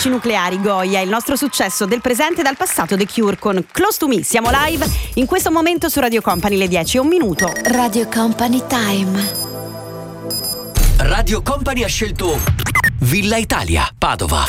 Farmaci nucleari, Goya, il nostro successo del presente e dal passato, The Cure con Close to Me. Siamo live in questo momento su Radio Company, le 10:01. Radio Company Time. Radio Company ha scelto Villa Italia, Padova.